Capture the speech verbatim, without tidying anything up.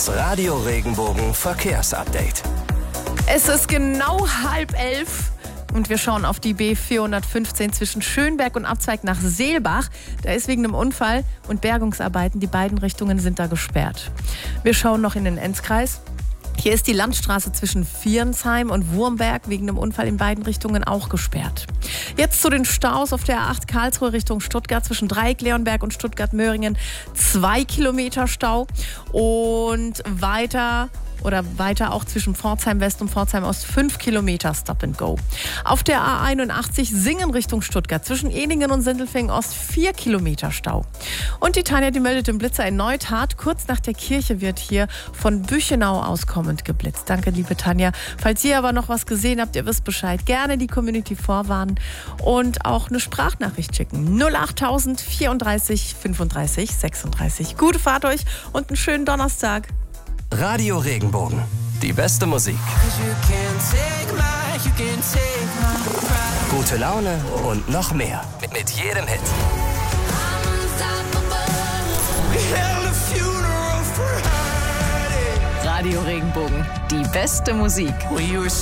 Das Radio Regenbogen Verkehrsupdate. Es ist genau halb elf. Und wir schauen auf die B vierhundertfünfzehn zwischen Schönberg und Abzweig nach Seelbach. Da ist wegen einem Unfall und Bergungsarbeiten, die beiden Richtungen sind da gesperrt. Wir schauen noch in den Enzkreis. Hier ist die Landstraße zwischen Vierensheim und Wurmberg wegen einem Unfall in beiden Richtungen auch gesperrt. Jetzt zu den Staus auf der A acht Karlsruhe Richtung Stuttgart zwischen Dreieck-Leonberg und Stuttgart-Möhringen. Zwei Kilometer Stau und weiter oder weiter auch zwischen Pforzheim West und Pforzheim Ost fünf Kilometer Stop and Go. Auf der A einundachtzig Singen Richtung Stuttgart zwischen Ehningen und Sindelfingen Ost vier Kilometer Stau. Und die Tanja, die meldet den Blitzer erneut hart. Kurz nach der Kirche wird hier von Büchenau aus kommend geblitzt. Danke, liebe Tanja. Falls ihr aber noch was gesehen habt, ihr wisst Bescheid, gerne die Community vorwarnen und auch eine Sprachnachricht schicken. null achttausend vierunddreißig fünfunddreißig sechsunddreißig. Gute Fahrt euch und einen schönen Donnerstag. Radio Regenbogen. Die beste Musik. Gute Laune und noch mehr. Mit jedem Hit. Radio Regenbogen. Die beste Musik.